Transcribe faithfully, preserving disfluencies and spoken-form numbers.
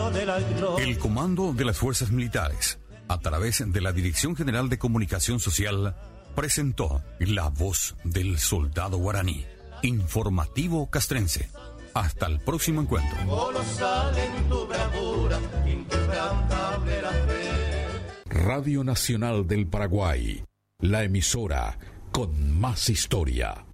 El Comando de las Fuerzas Militares, a través de la Dirección General de Comunicación Social, presentó La Voz del Soldado Guaraní. Informativo Castrense. Hasta el próximo encuentro. Radio Nacional del Paraguay, la emisora con más historia.